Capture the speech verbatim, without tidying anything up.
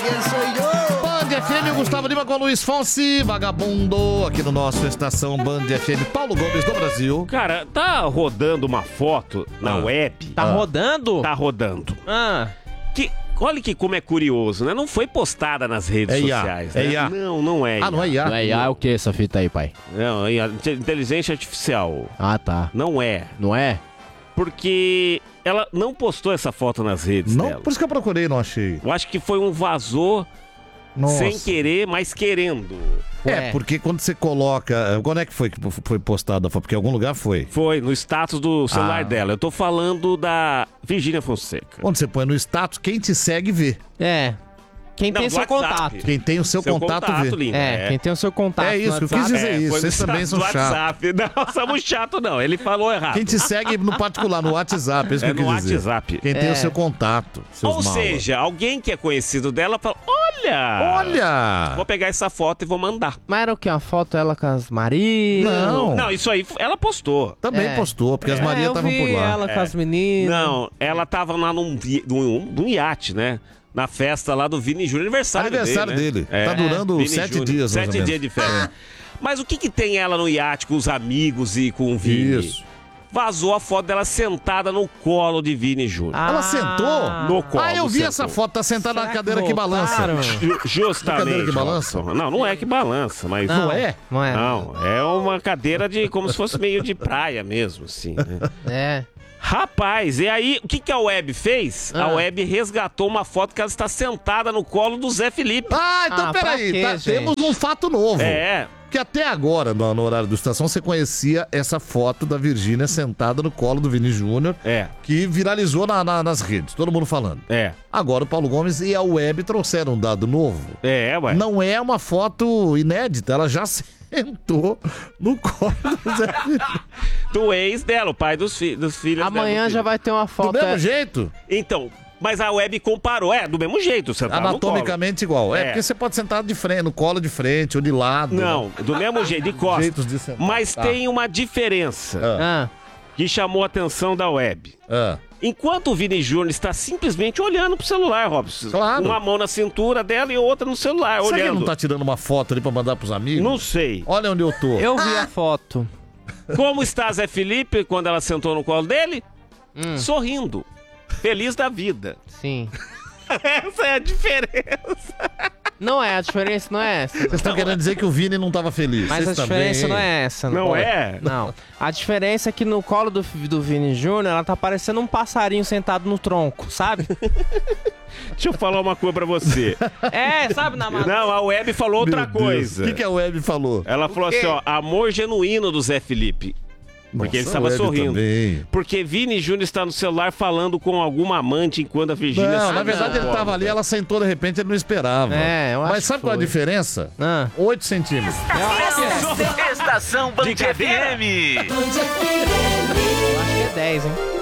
quem sou eu? Band F M, Gustavo Lima com Luiz Fonsi, vagabundo, aqui no nosso Estação Band F M, Paulo Gomes do Brasil. Cara, tá rodando uma foto na Ah. web. Tá Ah. rodando? Tá rodando. Ah, Que, olha que como é curioso, né? Não foi postada nas redes É I A, sociais, é né? I A. Não, não é I A. Ah, não é I A? não é I A, é o que essa fita aí, pai? Não, é I A. Inteligência artificial. Ah, tá. Não é. Não é? Porque ela não postou essa foto nas redes Não, dela. por isso que eu procurei, não achei. Eu acho que foi um vazou Nossa. sem querer, mas querendo. É, Ué. porque quando você coloca... Quando é que foi que foi postada a foto? Porque em algum lugar foi. Foi no status do celular Ah. dela. Eu tô falando da Virgínia Fonseca. Onde você põe no status, quem te segue vê. É. Quem Não, tem do seu WhatsApp. contato. Quem tem o seu, Seu contato, contato, vê. linda. É, quem tem o seu contato. É isso no que eu quis WhatsApp. dizer. isso, foi vocês no também status são do WhatsApp. Não, somos chato não. Ele falou errado. Quem te segue no particular, no WhatsApp, é isso É que eu no quis dizer. WhatsApp. Quem tem É. o seu contato, seus Ou malas. seja, alguém que é conhecido dela fala, olha... Olha! Vou pegar essa foto e vou mandar. Mas era o quê? Uma foto ela com as Marias? Não. Não, isso aí ela postou. Também É. postou, porque as É, Marias eu estavam vi por lá. ela com as meninas. Não, ela tava lá num, vi- num, num iate, né? Na festa lá do Vini Júnior, aniversário, Aniversário dele. dele. né? Tá durando Vini sete Júnior. dias, mais Sete ou dias menos. de festa. Mas o que que tem ela no iate com os amigos e com o Vini? Isso. Vazou a foto dela sentada no colo de Vini Júnior. Ah, Ela sentou? No colo. Ah, eu vi sentou. essa foto, tá sentada Será na que cadeira que balança. voltaram? Ju- Justamente. cadeira que balança? Robson. Não, não é que balança, mas... Não, Não é? Não é. Não, é uma cadeira de como se fosse meio de praia mesmo, assim. Né? É. Rapaz, e aí, o que, que a Web fez? A Ah. Web resgatou uma foto que ela está sentada no colo do Zé Felipe. Ah, então Ah, pra peraí, quê, tá- gente? temos um fato novo. É, Porque até agora, no, no horário do Estação, você conhecia essa foto da Virgínia sentada no colo do Vini Júnior, é, que viralizou na- na- nas redes, todo mundo falando. é. Agora o Paulo Gomes e a Web trouxeram um dado novo. É, ué. Não é uma foto inédita, ela já sentou no colo do Zé Felipe. Do ex dela, o pai dos, fi dos filhos Amanhã dela, do já filho. vai ter uma Do foto. mesmo é- jeito, Então, mas a Web comparou. É, do mesmo jeito, você tá no colo. anatomicamente igual. É. É. porque você pode sentar de frente, no colo de frente ou de lado. Não, do mesmo jeito, de costas. Jeitos de sentar. Mas Tá. tem uma diferença Ah. Ah, que chamou a atenção da Web. Ah. Enquanto o Vini Júnior está simplesmente olhando pro celular, Robson. Claro. Uma mão na cintura dela e outra no celular, Será que ele olhando. não tá tirando uma foto ali pra mandar pros amigos? Não sei. Olha onde eu tô. eu vi a foto. Como está Zé Felipe quando ela sentou no colo dele? Hum. Sorrindo. Feliz da vida. Sim. Essa é a diferença. Não é, a diferença não é essa. Vocês estão querendo dizer que o Vini não tava feliz. Mas Vocês a diferença também. não é essa. Não pode. é? Não. A diferença é que no colo do, do Vini Júnior, ela tá parecendo um passarinho sentado no tronco, sabe? Deixa eu falar uma coisa pra você. É, sabe, na mata. Não, a Web falou outra Meu Deus. coisa. O que, que a Web falou? Ela falou assim, ó, amor genuíno do Zé Felipe. Porque ele Nossa, estava a Web sorrindo. também. Porque Vini Júnior está no celular falando com alguma amante enquanto a Virgínia... Não, sentou na verdade no ele colo tava ali, dela. ela sentou de repente, ele não esperava. É, eu acho Mas sabe que qual é a foi. diferença? Ah. oito centímetros. Estação Band F M. Eu acho que é dez, hein?